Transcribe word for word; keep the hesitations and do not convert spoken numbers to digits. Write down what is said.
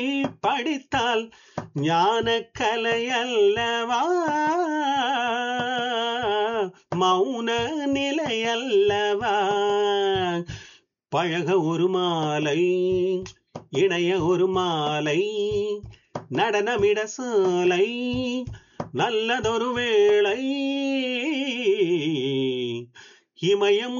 படித்தால் ஞான கலையல்லவா மௌன நிலையல்லவா பழக ஒரு மாலை இணைய ஒரு மாலை நடனமிட சாலை நல்லதொரு வேளை இமயம்